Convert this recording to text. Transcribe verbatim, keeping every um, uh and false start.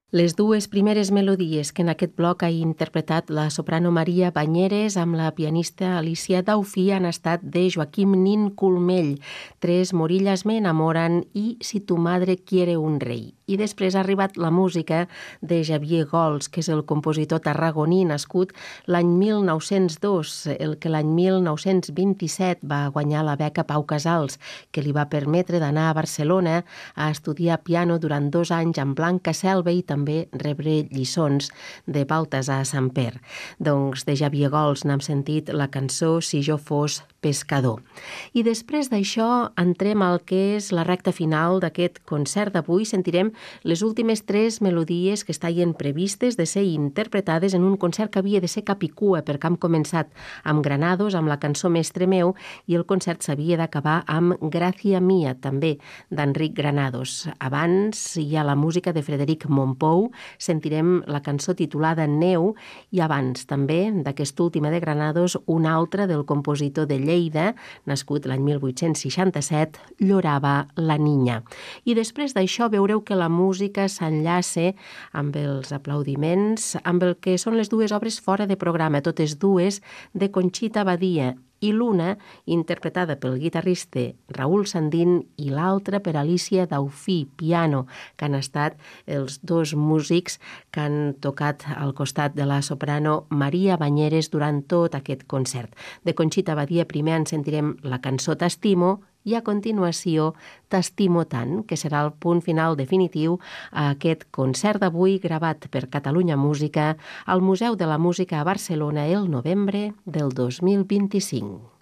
Les dues primeres melodies que en aquest bloc ha interpretat la soprano Maria Banyeres amb la pianista Alicia Daufí han estat de Joaquim Nin Culmell, Tres morillas me enamoran i Si tu madre quiere un rei. I després ha arribat la música de Xavier Gols, que és el compositor tarragoní nascut l'any mil nou-cents dos, el que l'any mil nou-cents vint-i-set va guanyar la beca Pau Casals, que li va permetre d'anar a Barcelona a estudiar piano durant dos anys amb Blanca Selva i també rebre lliçons de Baltasar Samper. Doncs de Xavier Gols n'hem sentit la cançó Si jo fos pescador. I després d'això entrem al que és la recta final d'aquest concert d'avui. Sentirem les últimes tres melodies que estaven previstes de ser interpretades en un concert que havia de ser capicua, perquè hem començat amb Granados, amb la cançó Mestre meu, i el concert s'havia d'acabar amb Gràcia mia, també d'Enric Granados. Abans hi ha la música de Frederic Mompou, sentirem la cançó titulada Neu, i abans també d'aquesta última de Granados, una altra del compositor de Lleida, nascut l'any mil vuit-cents seixanta-set, Llorava la niña. I després d'això veureu que la música s'enllaça amb els aplaudiments, amb el que són les dues obres fora de programa, totes dues de Conxita Badia, i l'una interpretada pel guitarrista Raül Sandín i l'altra per Alicia Daufí, piano, que han estat els dos músics que han tocat al costat de la soprano Maria Banyeres durant tot aquest concert. De Conxita Badia primer en sentirem la cançó T'estimo i a continuació T'estimo tant, que serà el punt final definitiu a aquest concert d'avui gravat per Catalunya Música al Museu de la Música a Barcelona el novembre del dos mil vint-i-cinc.